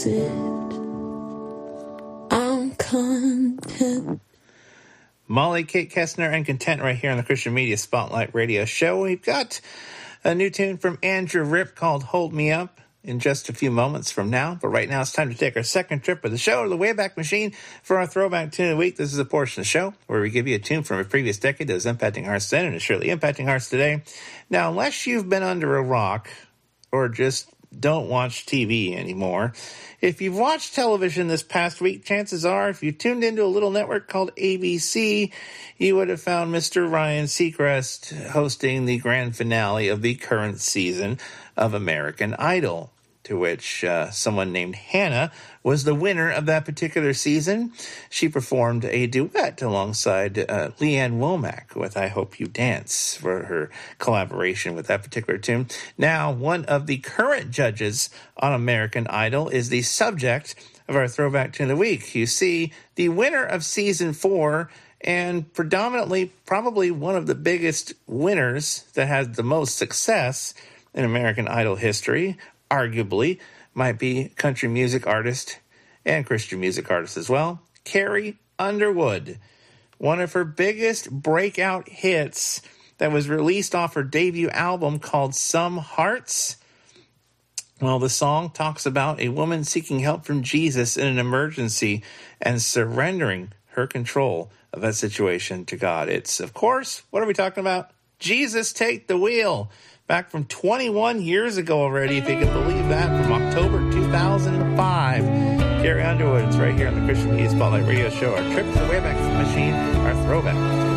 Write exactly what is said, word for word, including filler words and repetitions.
I'm content. Molly, Kate Kessner, and Content right here on the Christian Media Spotlight Radio Show. We've got a new tune from Andrew Ripp called Hold Me Up in just a few moments from now. But right now it's time to take our second trip of the show to the Wayback Machine for our Throwback Tune of the Week. This is a portion of the show where we give you a tune from a previous decade that was impacting hearts then and is surely impacting hearts today. Now, unless you've been under a rock or just don't watch T V anymore, if you've watched television this past week, chances are if you tuned into a little network called A B C, you would have found Mister Ryan Seacrest hosting the grand finale of the current season of American Idol, to which uh, someone named Hannah was the winner of that particular season. She performed a duet alongside uh, Leanne Womack with I Hope You Dance for her collaboration with that particular tune. Now, one of the current judges on American Idol is the subject of our Throwback Tune of the Week. You see, the winner of season four, and predominantly probably one of the biggest winners that has the most success in American Idol history, arguably, might be country music artist and Christian music artist as well, Carrie Underwood. One of her biggest breakout hits that was released off her debut album called Some Hearts. Well, the song talks about a woman seeking help from Jesus in an emergency and surrendering her control of that situation to God. It's, of course, what are we talking about? Jesus Take the Wheel. Back from twenty-one years ago already, if you can believe that, from October two thousand five. Carrie Underwood, it's right here on the Christian Media Spotlight Radio Show. Our trip to the Wayback Machine, our throwback